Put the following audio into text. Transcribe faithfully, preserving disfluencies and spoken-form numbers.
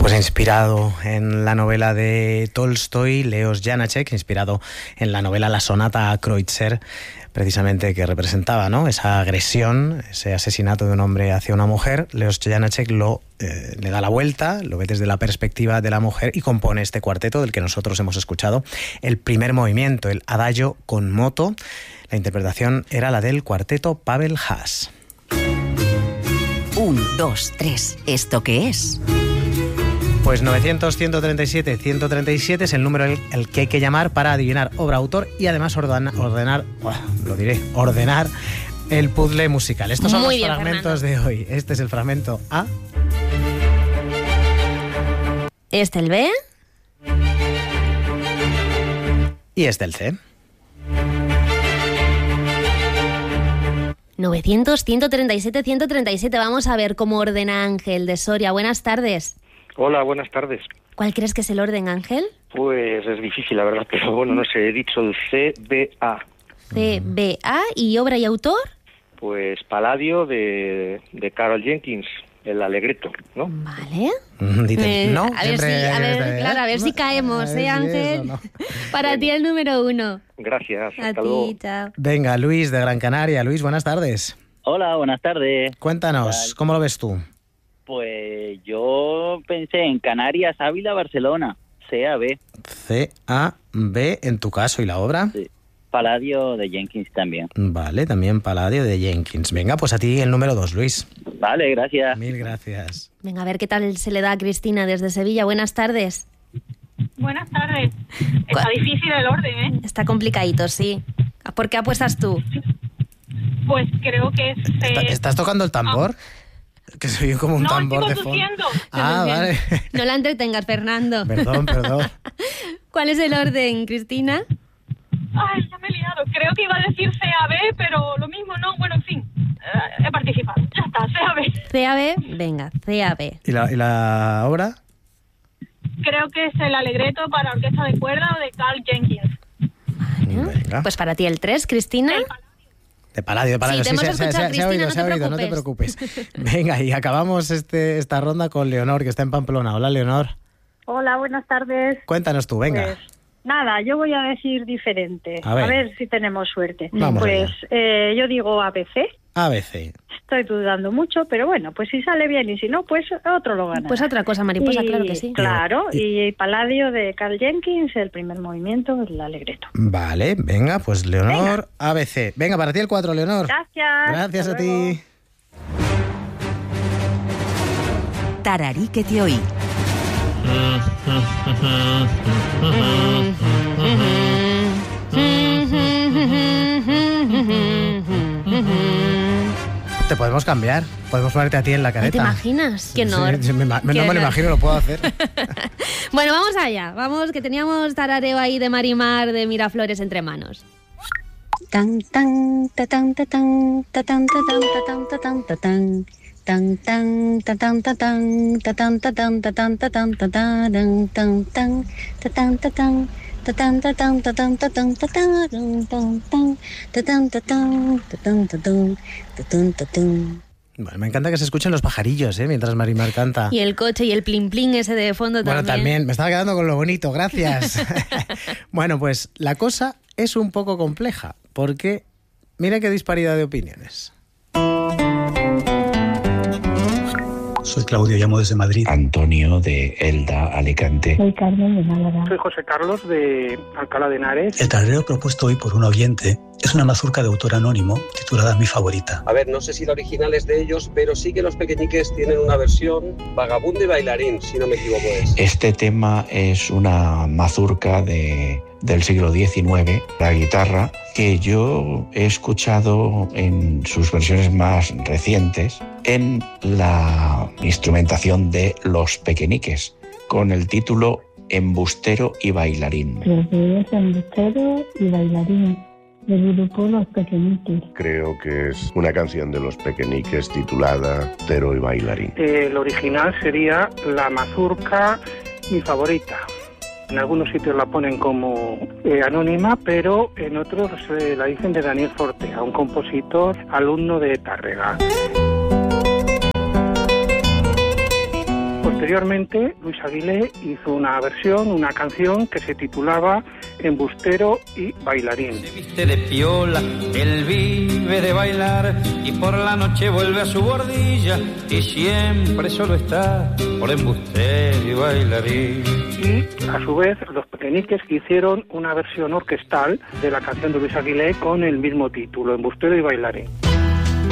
Pues inspirado en la novela de Tolstoy, Leos Janáček, inspirado en la novela La sonata a Kreutzer, precisamente que representaba, ¿no?, esa agresión, ese asesinato de un hombre hacia una mujer. Leos Janáček lo, eh, le da la vuelta, lo ve desde la perspectiva de la mujer y compone este cuarteto del que nosotros hemos escuchado el primer movimiento, el Adagio con moto. La interpretación era la del cuarteto Pavel Haas. Un, dos, tres. ¿Esto qué es? Pues novecientos, ciento treinta y siete, ciento treinta y siete es el número el, el que hay que llamar para adivinar obra, autor y además ordena, ordenar, oh, lo diré, ordenar el puzzle musical. Estos son Muy los bien, fragmentos Fernando. de hoy. Este es el fragmento A. Este el B. Y este el C. novecientos, ciento treinta y siete, ciento treinta y siete. Vamos a ver cómo ordena Ángel de Soria. Buenas tardes. Hola, buenas tardes. ¿Cuál crees que es el orden, Ángel? Pues es difícil, la verdad, pero bueno, no sé, he dicho el C B A. C, B, A. ¿Y obra y autor? Pues Palladio de, de Carol Jenkins, el Alegreto, ¿no? Vale. Dice, Eh, no, a ver si, siempre- a ver, siempre- claro, a ver si no, caemos, a ver ¿eh, si Ángel? eso, no. Para Bueno. ti el número uno. Gracias, A hasta luego. ti, chao. Venga, Luis de Gran Canaria. Luis, buenas tardes. Hola, buenas tardes. Cuéntanos, ¿cómo lo ves tú? Pues yo pensé en Canarias, Ávila, Barcelona, C A B, C, A, B, en tu caso, ¿y la obra? sí. Palladio de Jenkins también. Vale, también Palladio de Jenkins. Venga, pues a ti el número dos, Luis. Vale, gracias. Mil gracias. Venga, a ver qué tal se le da a Cristina desde Sevilla. Buenas tardes. Buenas tardes. Está ¿Cuál? difícil el orden, ¿eh? Está complicadito, sí. ¿Por qué apuestas tú? Pues creo que es... eh, ¿Está- ¿Estás tocando el tambor? Que se oye como un no, tambor estoy de fondo. conduciendo. Ah, vale. No la entretengas, Fernando. Perdón, perdón. ¿Cuál es el orden, Cristina? Ay, ya me he liado. Creo que iba a decir C A B, pero lo mismo no. Bueno, en fin. Eh, he participado. Ya está, C A B. C A B, venga, C A B. ¿Y la, y la obra? Creo que es el Alegreto para orquesta de cuerda de Carl Jenkins. Venga. Pues para ti el tres, Cristina. El De Palladio, de Palladio. Sí, te hemos se, se- escuchado, se- se ha Cristina, oído, no se ha te oído, no te preocupes. Venga, y acabamos este, esta ronda con Leonor, que está en Pamplona. Hola, Leonor. Hola, buenas tardes. Cuéntanos tú, venga. Pues nada, yo voy a decir diferente. A ver. si tenemos suerte. Vamos pues allá. eh, yo digo A B C. A B C. Estoy dudando mucho, pero bueno, pues si sale bien y si no, pues otro lo gana. Pues otra cosa, mariposa, Y- claro que sí. Claro, Y- y Palladio de Carl Jenkins, el primer movimiento, el Alegreto. Vale, venga, pues Leonor, A B C. Venga, para ti el cuatro, Leonor. Gracias. Gracias hasta a luego. ti. Tararí que te oí. Te podemos cambiar. Podemos ponerte a ti en la ¿No careta. te imaginas? Qué honor. Sí, sí, me, ima- Qué no me lo honor. imagino, lo puedo hacer. Bueno, vamos allá. Vamos, que teníamos tarareo ahí de Marimar de Miraflores entre manos. Tan tan ta tan ta tan ta tan ta tan ta tan ta tan ta tan tan tan ta tan ta tan ta tan ta tan ta tan ta tan ta tan tan tan ta tan ta tan ta tan ta tan ta tan ta tan ta tan tan tan ta tan ta tan ta tan ta tan ta tan ta tan. Bueno, me encanta que se escuchen los pajarillos, ¿eh? Mientras Marimar canta. Y el coche y el plin plin ese de fondo Bueno, también. también, me estaba quedando con lo bonito, gracias. Bueno, pues la cosa es un poco compleja, porque mira qué disparidad de opiniones. Soy Claudio, llamo desde Madrid. Antonio de Elda, Alicante. Soy Carmen de Málaga. Soy José Carlos de Alcalá de Henares. El tarareo propuesto hoy por un oyente es una mazurca de autor anónimo titulada Mi Favorita. A ver, no sé si la original es de ellos, pero sí que los Pequeñiques tienen una versión Vagabundo y Bailarín, si no me equivoco es. Este tema es una mazurca de, del siglo diecinueve, la guitarra, que yo he escuchado en sus versiones más recientes en la instrumentación de Los Pequeñiques, con el título Embustero y Bailarín. Creo que es embustero y bailarín del grupo Los Pequeñiques. Creo que es una canción de Los Pequeñiques titulada Tero y Bailarín. Eh, el original sería La Mazurca, Mi Favorita. En algunos sitios la ponen como eh, anónima, pero en otros eh, la dicen de Daniel Fortea, un compositor alumno de Tárrega. Pues Posteriormente, Luis Aguilé hizo una versión, una canción que se titulaba Embustero y Bailarín. Se viste de piola, él vive de bailar y por la noche vuelve a su bordilla y siempre solo está por embustero y bailarín. Y a su vez los Pequeñiques que hicieron una versión orquestal de la canción de Luis Aguilé con el mismo título, Embustero y Bailarín.